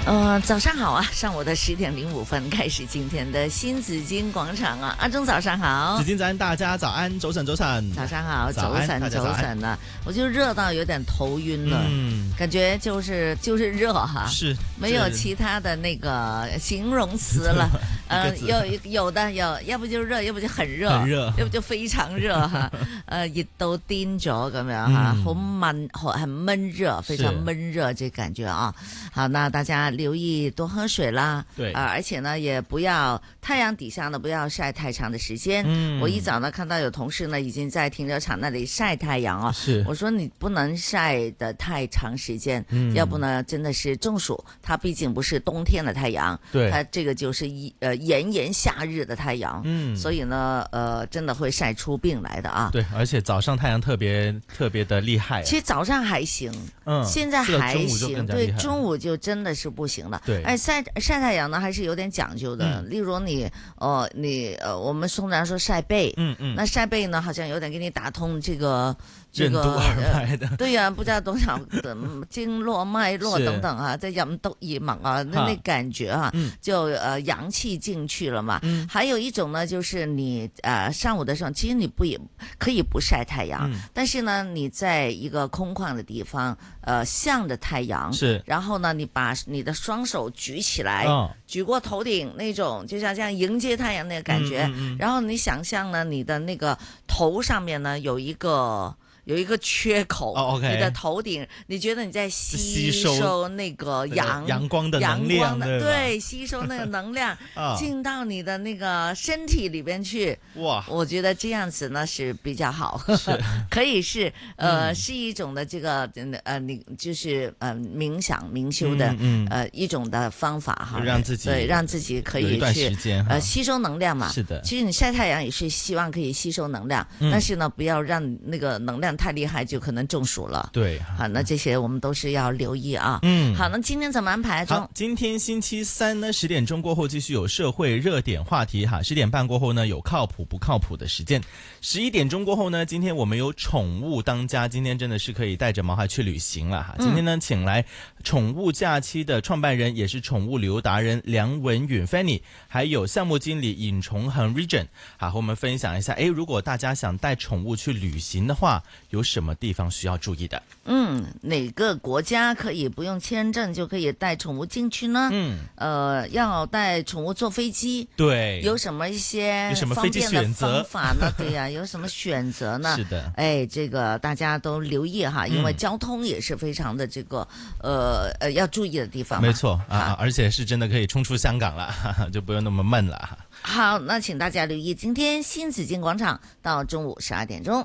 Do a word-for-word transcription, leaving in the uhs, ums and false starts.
呃，早上好啊！上午的十點零五分開始今天的新紫荊廣場啊，阿忠早上好， 紫荊早安，大家早安，早晨早晨， 早上好，早晨早晨啊，我就熱到有點頭暈了， 嗯， 感覺就是就是熱哈， 是沒有其他的那個形容詞了，呃，有有的有，要不就熱，要不就很熱， 很熱， 要不就非常熱哈，呃，熱到癲咗咁樣哈，好悶，好很悶熱，非常悶熱這感覺啊，好，那大家留意多喝水啦， 對， 啊、呃，而且呢，也不要太陽底下呢，不要曬太長的時間。嗯，我一早呢看到有同事呢已經在停車場那裡曬太陽啊。 是， 我說你不能曬得太長時間，嗯，要不呢真的是中暑。它畢竟不是冬天的太陽， 對， 它這個就是一呃炎炎夏日的太陽，嗯，所以呢，呃，真的會曬出病來的啊。 對，而且早上太陽特別特別的厲害、啊。 其實早上還行，嗯，現在還行，對，中午就真的是不行了。 對， 哎，曬曬太陽呢，還是有點講究的。嗯、例如你，呃，你，呃，我們通常說曬背，嗯嗯，那曬背呢，好像有點給你打通這個這個， 呃、 對呀、啊，不知道多少的經絡脈絡等等啊，在任督二脈啊，那那感覺啊，嗯、就呃陽氣進去了嘛。嗯，還有一種呢，就是你呃上午的時候，其實你不也可以不曬太陽，嗯、但是呢，你在一個空曠的地方，呃，向着太陽， 是， 然後呢，你把你的雙手舉起來，哦、舉過頭頂那種，就像這樣迎接太陽那個感覺。嗯嗯嗯，然後你想象呢，你的那個頭上面呢有一個有一個缺口，哦 okay、你的頭頂，你覺得你在吸收那個陽陽光的能量， 陽光的，對，吸收那個能量進到你的那個身體裏邊去。哇，我覺得這樣子呢是比較好，是可以是呃、嗯、是一種的這個呃你就是呃冥想冥修的嗯嗯呃一種的方法哈， 讓自己對讓自己可以去呃吸收能量嘛。 是的， 其實你曬太陽也是希望可以吸收能量，嗯、但是呢不要讓那個能量太厲害就可能中暑了。 對， 好，那這些我們都是要留意啊。 嗯， 好，那今天怎麼安排？ 好，今天星期三呢，十點鐘過後繼續有社會熱點話題哈。十點半過後呢，有靠譜不靠譜的時間。十一點鐘過後呢，今天我們有寵物當家，今天真的是可以帶着毛孩去旅行了哈。今天呢，請來寵物假期的創辦人，也是寵物旅遊達人梁文允 Fanny， 還有項目經理尹崇恒 Region， 好，和我們分享一下，誒，如果大家想帶寵物去旅行的話，有什麼地方需要注意的？ 嗯，哪個國家可以不用簽證就可以帶寵物進去呢？嗯，呃，要帶寵物坐飛機， 對， 有什麼一些方便的方法呢？對呀、啊，有什麼選擇呢？ 是的， 哎，這個大家都留意哈，因為交通也是非常的這個，呃呃，要注意的地方。 沒錯啊，而且是真的可以衝出香港了，就不用那麼悶了。 好，那請大家留意今天新紫荊廣場到中午十二點鐘。